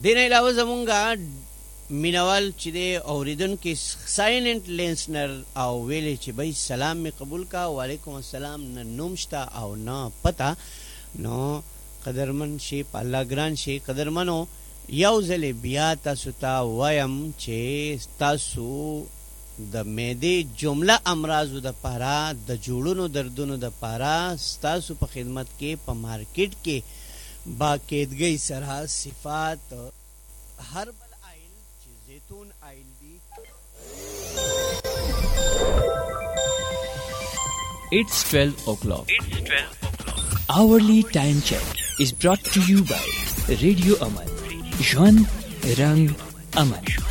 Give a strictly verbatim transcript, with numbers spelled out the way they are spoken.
دین علاوه زمونږه مینوال چې دی اوریدونکي سایننټ لینسنر او ویلې چې بھائی سلام می قبول کا، وعلیکم السلام، نه نوم شته او نه پته. نو قدرمن شي په الله ګران شي قدرمنو، یو ځل بیا تاسو ته وایم چې تاسو د معدې جمله امراضو د پاره، د جوړونو دردونو د پاره تاسو په خدمت کې په مارکیټ کې باقاعدګۍ سره صفات هربل آئل چې زیتون آئل دی. It's twelve o'clock. It's twelve o'clock. Hourly time check is brought to you by Radio Aman. Jwan Rang Aman.